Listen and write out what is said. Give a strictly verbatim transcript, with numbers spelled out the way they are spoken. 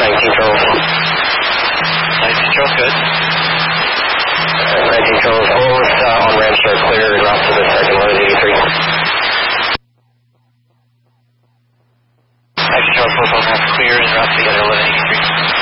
nineteen Charles. nineteen Charles, good. Uh, nineteen Charles, almost uh, on ramp start clear and route to the second one at eighty-three. nineteen Charles, both on ramp clear and route to the other eleven eighty-three.